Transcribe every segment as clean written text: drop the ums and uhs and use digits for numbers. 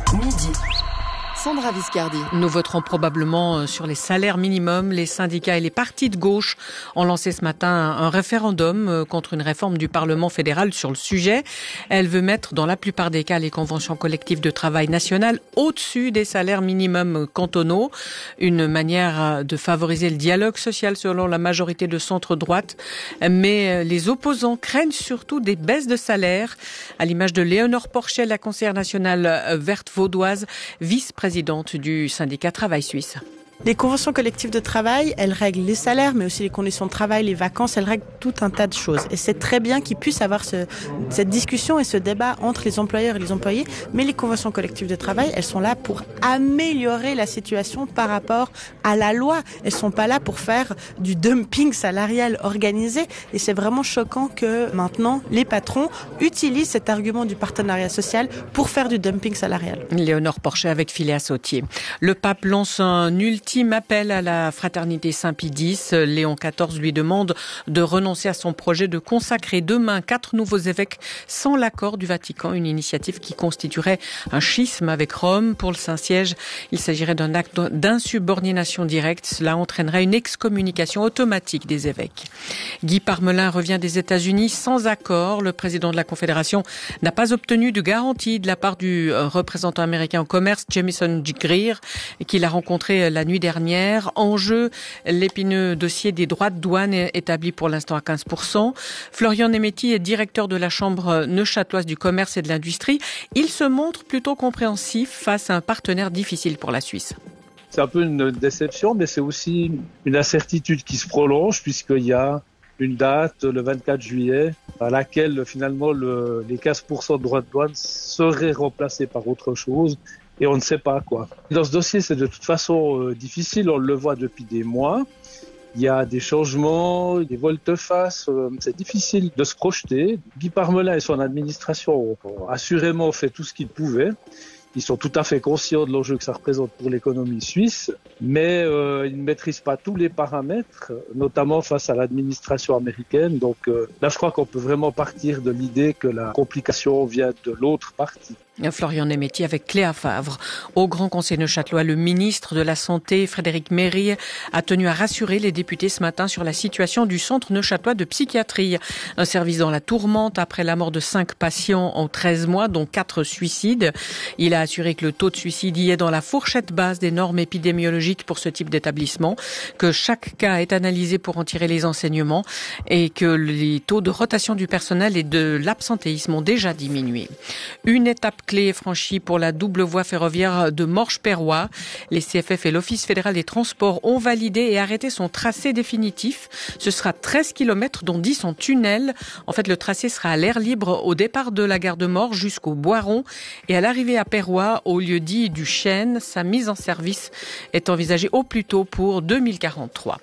midi. Sandra Viscardi. Nous voterons probablement sur les salaires minimums. Les syndicats et les partis de gauche ont lancé ce matin un référendum contre une réforme du Parlement fédéral sur le sujet. Elle veut mettre dans la plupart des cas les conventions collectives de travail nationales au-dessus des salaires minimums cantonaux. Une manière de favoriser le dialogue social selon la majorité de centre-droite. Mais les opposants craignent surtout des baisses de salaire, à l'image de Léonore Porchet, la conseillère nationale verte vaudoise, vice-présidente du syndicat Travail Suisse. Les conventions collectives de travail, elles règlent les salaires, mais aussi les conditions de travail, les vacances, elles règlent tout un tas de choses. Et c'est très bien qu'il puisse avoir cette discussion et ce débat entre les employeurs et les employés. Mais les conventions collectives de travail, elles sont là pour améliorer la situation par rapport à la loi. Elles sont pas là pour faire du dumping salarial organisé. Et c'est vraiment choquant que maintenant, les patrons utilisent cet argument du partenariat social pour faire du dumping salarial. Léonore Porchet avec Philéa Sautier. Le pape lance un ultime appel à la fraternité Saint-Pie X. Léon XIV lui demande de renoncer à son projet de consacrer demain 4 nouveaux évêques sans l'accord du Vatican, une initiative qui constituerait un schisme avec Rome. Pour le Saint-Siège, il s'agirait d'un acte d'insubordination directe. Cela entraînerait une excommunication automatique des évêques. Guy Parmelin revient des États-Unis sans accord. Le président de la Confédération n'a pas obtenu de garantie de la part du représentant américain au commerce, Jamieson Greer, qu'il a rencontré la nuit dernière. En jeu, l'épineux dossier des droits de douane établi pour l'instant à 15%. Florian Nemetti est directeur de la Chambre neuchâteloise du commerce et de l'industrie. Il se montre plutôt compréhensif face à un partenaire difficile pour la Suisse. C'est un peu une déception, mais c'est aussi une incertitude qui se prolonge puisqu'il y a une date, le 24 juillet, à laquelle finalement les 15% de droits de douane seraient remplacés par autre chose. Et on ne sait pas quoi. Dans ce dossier, c'est de toute façon difficile, on le voit depuis des mois. Il y a des changements, des volte-face, c'est difficile de se projeter. Guy Parmelin et son administration ont assurément fait tout ce qu'ils pouvaient. Ils sont tout à fait conscients de l'enjeu que ça représente pour l'économie suisse, mais ils ne maîtrisent pas tous les paramètres, notamment face à l'administration américaine. Donc là, je crois qu'on peut vraiment partir de l'idée que la complication vient de l'autre partie. Florian Nemetti avec Cléa Favre. Au Grand Conseil neuchâtelois, le ministre de la Santé, Frédéric Méry, a tenu à rassurer les députés ce matin sur la situation du centre neuchâtelois de psychiatrie. Un service dans la tourmente après la mort de 5 patients en 13 mois, dont 4 suicides. Il a assuré que le taux de suicide y est dans la fourchette basse des normes épidémiologiques pour ce type d'établissement, que chaque cas est analysé pour en tirer les enseignements et que les taux de rotation du personnel et de l'absentéisme ont déjà diminué. Une étape clé est franchie pour la double voie ferroviaire de Morges-Perrois. Les CFF et l'Office fédéral des transports ont validé et arrêté son tracé définitif. Ce sera 13 km, dont 10 en tunnel. En fait, le tracé sera à l'air libre au départ de la gare de Morges jusqu'au Boiron et à l'arrivée à Perrois, au lieu dit du Chêne. Sa mise en service est envisagée au plus tôt pour 2043.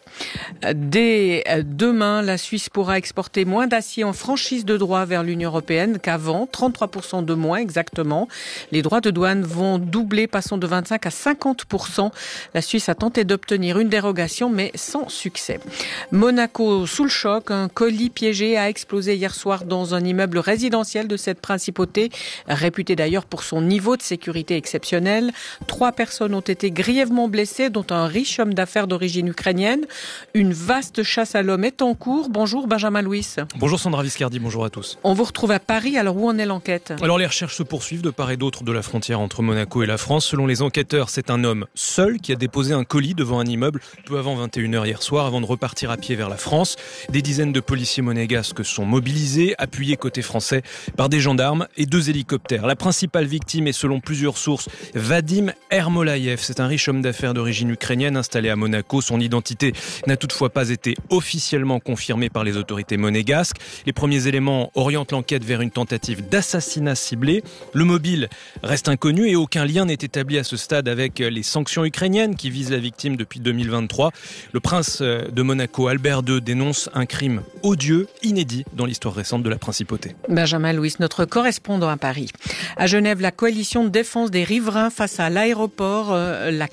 Dès demain, la Suisse pourra exporter moins d'acier en franchise de droit vers l'Union européenne qu'avant, 33% de moins exactement. Les droits de douane vont doubler, passant de 25 à 50%. La Suisse a tenté d'obtenir une dérogation, mais sans succès. Monaco sous le choc, un colis piégé a explosé hier soir dans un immeuble résidentiel de cette principauté, réputé d'ailleurs pour son niveau de sécurité exceptionnel. 3 personnes ont été grièvement blessées, dont un riche homme d'affaires d'origine ukrainienne. Une vaste chasse à l'homme est en cours. Bonjour Benjamin Louis. Bonjour Sandra Viscardi, bonjour à tous. On vous retrouve à Paris, alors où en est l'enquête ? Alors les recherches se poursuivent de part et d'autre de la frontière entre Monaco et la France. Selon les enquêteurs, c'est un homme seul qui a déposé un colis devant un immeuble peu avant 21h hier soir avant de repartir à pied vers la France. Des dizaines de policiers monégasques sont mobilisés, appuyés côté français par des gendarmes et 2 hélicoptères. La principale victime est selon plusieurs sources Vadim Ermolaïev. C'est un riche homme d'affaires d'origine ukrainienne installé à Monaco. Son identité n'a toutefois pas été officiellement confirmée par les autorités monégasques. Les premiers éléments orientent l'enquête vers une tentative d'assassinat ciblé. Le mobile reste inconnu et aucun lien n'est établi à ce stade avec les sanctions ukrainiennes qui visent la victime depuis 2023. Le prince de Monaco, Albert II, dénonce un crime odieux, inédit dans l'histoire récente de la principauté. Benjamin Louis, notre correspondant à Paris. À Genève, la coalition de défense des riverains face à l'aéroport, la CARP,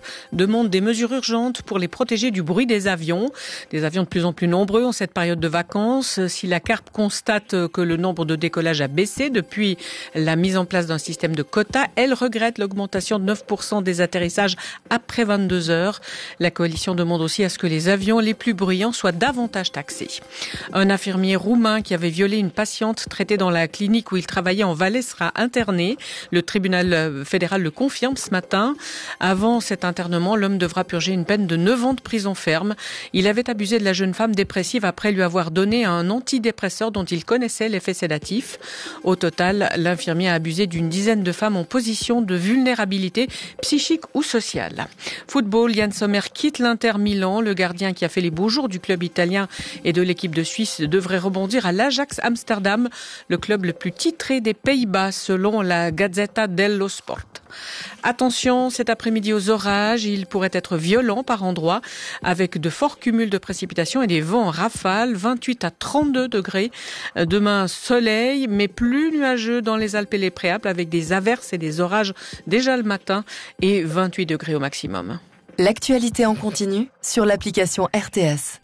demande des mesures urgentes pour les protéger du bruit des avions. Des avions de plus en plus nombreux en cette période de vacances. Si la CARP constate que le nombre de décollages a baissé depuis la mise en place d'un système de quotas, elle regrette l'augmentation de 9% des atterrissages après 22 heures. La coalition demande aussi à ce que les avions les plus bruyants soient davantage taxés. Un infirmier roumain qui avait violé une patiente traitée dans la clinique où il travaillait en Valais sera interné. Le tribunal fédéral le confirme ce matin. Avant cet internement, l'homme devra purger une peine de 9 ans de prison ferme. Il avait abusé de la jeune femme dépressive après lui avoir donné un antidépresseur dont il connaissait l'effet sédatif. Au total, l'infirmier a abusé d'une dizaine de femmes en position de vulnérabilité psychique ou sociale. Football, Yann Sommer quitte l'Inter Milan. Le gardien qui a fait les beaux jours du club italien et de l'équipe de Suisse devrait rebondir à l'Ajax Amsterdam, le club le plus titré des Pays-Bas selon la Gazzetta dello Sport. Attention, cet après-midi aux orages, ils pourraient être violents par endroits avec de forts cumuls de précipitations et des vents en rafale, 28 à 32 degrés. Demain, soleil, mais plus nuageux dans les Alpes et les Préalpes avec des averses et des orages déjà le matin et 28 degrés au maximum. L'actualité en continu sur l'application RTS.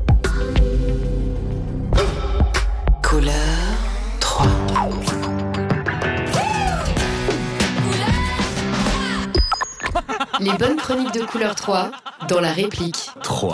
Couleur 3. Les bonnes chroniques de Couleur 3 dans la réplique. 3.